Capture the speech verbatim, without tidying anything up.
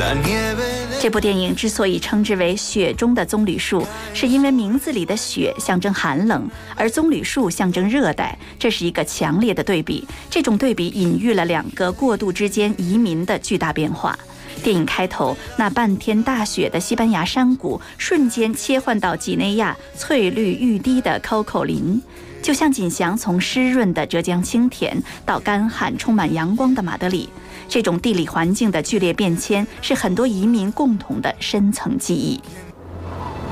这部电影之所以称之为《雪中的棕榈树》，是因为名字里的雪象征寒冷，而棕榈树象征热带，这是一个强烈的对比。这种对比隐喻了两个过渡之间移民的巨大变化。电影开头那半天大雪的西班牙山谷，瞬间切换到几内亚翠绿欲滴的 Coco 林，就像锦祥从湿润的浙江青田到干旱充满阳光的马德里。这种地理环境的剧烈变迁，是很多移民共同的深层记忆。